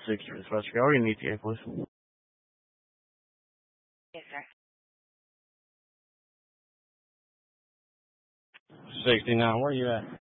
60 for West Gallery and ETA, please. Yes, sir. 69, where are you at?